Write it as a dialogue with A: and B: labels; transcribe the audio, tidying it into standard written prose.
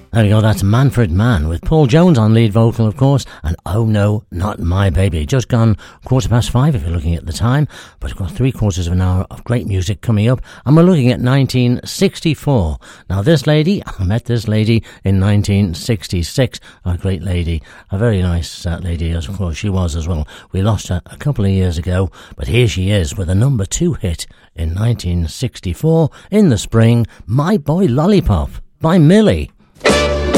A: There we go, that's Manfred Mann with Paul Jones on lead vocal, of course, and Oh No, Not My Baby. Just gone 5:15 if you're looking at the time, but we've got 3/4 of an hour of great music coming up, and we're looking at 1964. Now this lady, I met this lady in 1966, a great lady, a very nice lady, as of course she was as well. We lost her a couple of years ago, but here she is with a number 2 hit in 1964, in the spring, My Boy Lollipop by Millie.